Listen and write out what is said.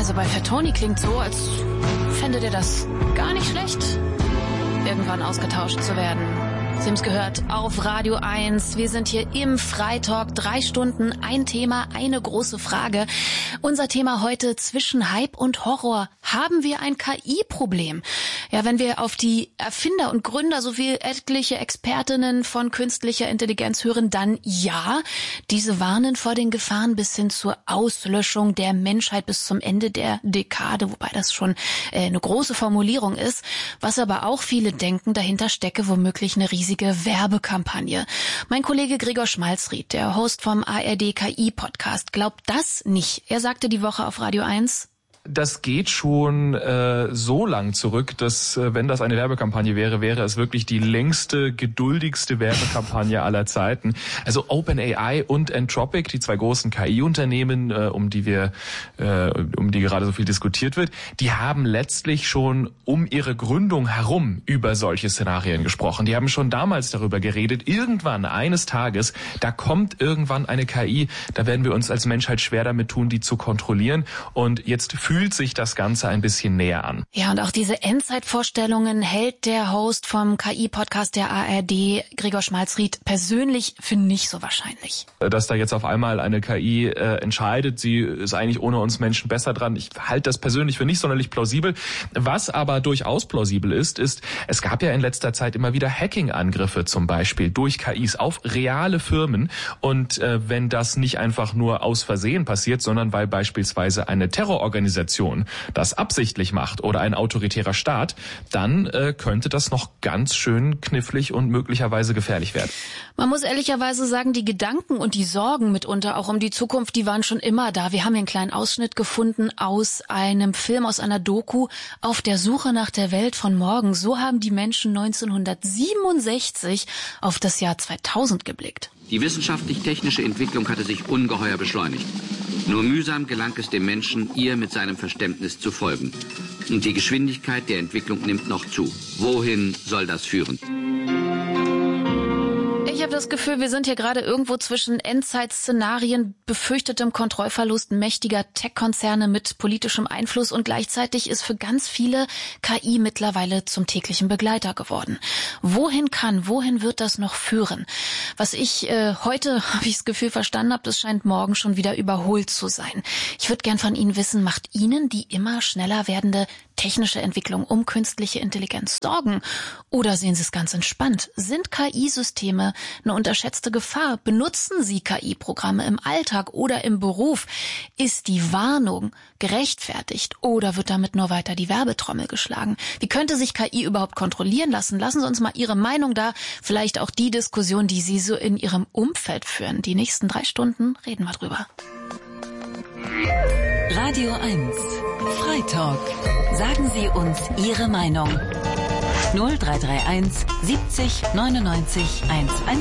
Also bei Fettoni klingt so, als fände der das gar nicht schlecht, irgendwann ausgetauscht zu werden. Sie haben es gehört, auf Radio 1. Wir sind hier im Freitalk. 3 Stunden, ein Thema, eine große Frage. Unser Thema heute: zwischen Hype und Horror. Haben wir ein KI-Problem? Ja, wenn wir auf die Erfinder und Gründer sowie etliche Expertinnen von künstlicher Intelligenz hören, dann ja. Diese warnen vor den Gefahren bis hin zur Auslöschung der Menschheit bis zum Ende der Dekade, wobei das schon eine große Formulierung ist. Was aber auch viele denken, dahinter stecke womöglich eine riesige Werbekampagne. Mein Kollege Gregor Schmalzried, der Host vom ARD KI-Podcast, glaubt das nicht. Er sagte die Woche auf Radio 1: Das geht schon so lang zurück, dass, wenn das eine Werbekampagne wäre, wäre es wirklich die längste, geduldigste Werbekampagne aller Zeiten. Also OpenAI und Anthropic, die 2 großen KI-Unternehmen, um die gerade so viel diskutiert wird, die haben letztlich schon um ihre Gründung herum über solche Szenarien gesprochen. Die haben schon damals darüber geredet, irgendwann, eines Tages, da kommt irgendwann eine KI, da werden wir uns als Menschheit schwer damit tun, die zu kontrollieren. Und jetzt fühlt sich das Ganze ein bisschen näher an. Ja, und auch diese Endzeitvorstellungen hält der Host vom KI-Podcast der ARD, Gregor Schmalzried, persönlich für nicht so wahrscheinlich. Dass da jetzt auf einmal eine KI entscheidet, sie ist eigentlich ohne uns Menschen besser dran, ich halte das persönlich für nicht sonderlich plausibel. Was aber durchaus plausibel ist, es gab ja in letzter Zeit immer wieder Hacking-Angriffe zum Beispiel durch KIs auf reale Firmen. Und wenn das nicht einfach nur aus Versehen passiert, sondern weil beispielsweise eine Terrororganisation das absichtlich macht oder ein autoritärer Staat, dann könnte das noch ganz schön knifflig und möglicherweise gefährlich werden. Man muss ehrlicherweise sagen, die Gedanken und die Sorgen mitunter auch um die Zukunft, die waren schon immer da. Wir haben hier einen kleinen Ausschnitt gefunden aus einem Film, aus einer Doku, Auf der Suche nach der Welt von morgen. So haben die Menschen 1967 auf das Jahr 2000 geblickt. Die wissenschaftlich-technische Entwicklung hatte sich ungeheuer beschleunigt. Nur mühsam gelang es dem Menschen, ihr mit seinem Verständnis zu folgen. Und die Geschwindigkeit der Entwicklung nimmt noch zu. Wohin soll das führen? Ich habe das Gefühl, wir sind hier gerade irgendwo zwischen Endzeitszenarien, befürchtetem Kontrollverlust mächtiger Tech-Konzerne mit politischem Einfluss, und gleichzeitig ist für ganz viele KI mittlerweile zum täglichen Begleiter geworden. Wohin wird das noch führen? Was ich heute, habe ich das Gefühl, verstanden habe, das scheint morgen schon wieder überholt zu sein. Ich würde gern von Ihnen wissen, macht Ihnen die immer schneller werdende technische Entwicklung um künstliche Intelligenz Sorgen? Oder sehen Sie es ganz entspannt? Sind KI-Systeme eine unterschätzte Gefahr? Benutzen Sie KI-Programme im Alltag oder im Beruf? Ist die Warnung gerechtfertigt oder wird damit nur weiter die Werbetrommel geschlagen? Wie könnte sich KI überhaupt kontrollieren lassen? Lassen Sie uns mal Ihre Meinung da, vielleicht auch die Diskussion, die Sie so in Ihrem Umfeld führen. Die nächsten 3 Stunden reden wir drüber. Radio 1 Freitalk. Sagen Sie uns Ihre Meinung. 0331 70 99 110.